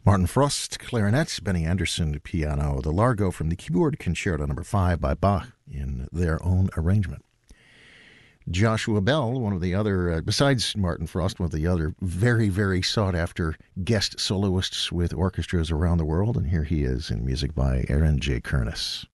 Martin Frost, clarinet, Benny Andersson, piano, the Largo from the Keyboard Concerto No. 5 by Bach in their own arrangement. Joshua Bell, one of the other, besides Martin Frost, one of the other very, very sought-after guest soloists with orchestras around the world, and here he is in music by Aaron J. Kernis.